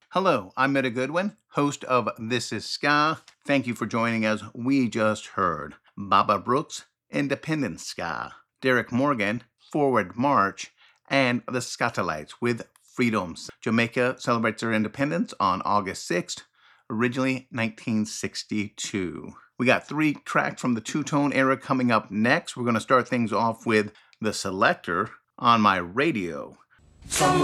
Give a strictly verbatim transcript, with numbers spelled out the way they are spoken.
Hello, I'm Meta Goodwin, host of This Is Ska. Thank you for joining us. We just heard Baba Brooks, Independent Ska, Derek Morgan, Forward March, and the Skatalites with Freedoms. Jamaica celebrates their independence on August sixth, originally nineteen sixty-two. We got three tracks from the two-tone era coming up next. We're going to start things off with The Selector, On My Radio.